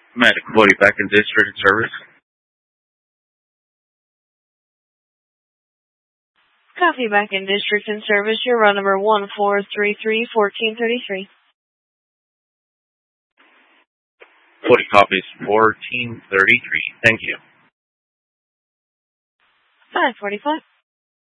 Medic 40 back in district service. Copy, back in district and service. Your run number 1433-1433. 40 copies 1433. Thank you. 545.